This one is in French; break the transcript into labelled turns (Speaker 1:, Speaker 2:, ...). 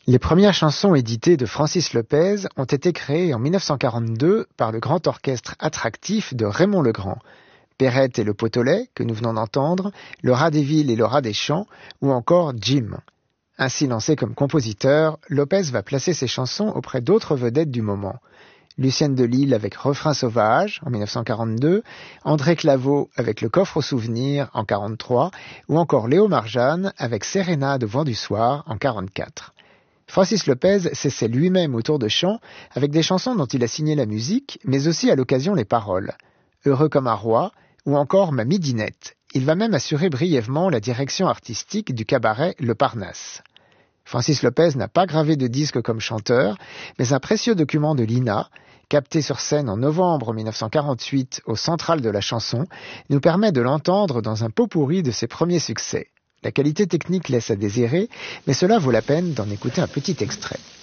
Speaker 1: Les premières chansons éditées de Francis Lopez ont été créées en 1942 par le grand orchestre attractif de Raymond Legrand. Perrette et le Potolet, que nous venons d'entendre, le Rat des Villes et le Rat des Champs, ou encore Jim. Ainsi lancé comme compositeur, Lopez va placer ses chansons auprès d'autres vedettes du moment. Lucienne de Lisle avec Refrain sauvage en 1942, André Claveau avec Le coffre aux souvenirs en 1943, ou encore Léo Marjane avec Sérénade au vent du soir en 1944. Francis Lopez s'essaie lui-même au tour de chant avec des chansons dont il a signé la musique, mais aussi à l'occasion les paroles. Heureux comme un roi, ou encore Ma midinette. Il va même assurer brièvement la direction artistique du cabaret Le Parnasse. Francis Lopez n'a pas gravé de disque comme chanteur, mais un précieux document de l'INA, capté sur scène en novembre 1948 au Central de la chanson, nous permet de l'entendre dans un pot-pourri de ses premiers succès. La qualité technique laisse à désirer, mais cela vaut la peine d'en écouter un petit extrait.